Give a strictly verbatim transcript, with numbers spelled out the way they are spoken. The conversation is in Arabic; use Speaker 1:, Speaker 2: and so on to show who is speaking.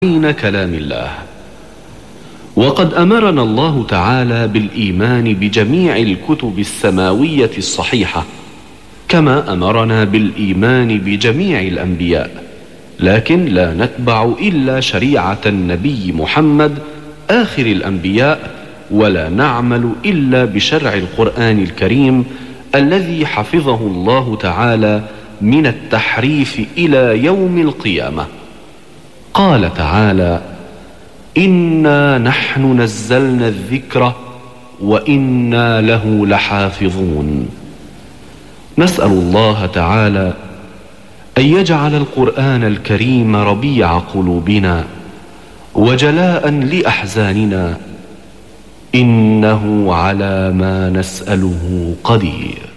Speaker 1: بين كلام الله. وقد أمرنا الله تعالى بالإيمان بجميع الكتب السماوية الصحيحة، كما أمرنا بالإيمان بجميع الأنبياء، لكن لا نتبع إلا شريعة النبي محمد آخر الأنبياء، ولا نعمل إلا بشرع القرآن الكريم الذي حفظه الله تعالى من التحريف إلى يوم القيامة. قال تعالى: إنا نحن نزلنا الذكر وإنا له لحافظون. نسأل الله تعالى أن يجعل القرآن الكريم ربيع قلوبنا وجلاء لأحزاننا، إنه على ما نسأله قدير.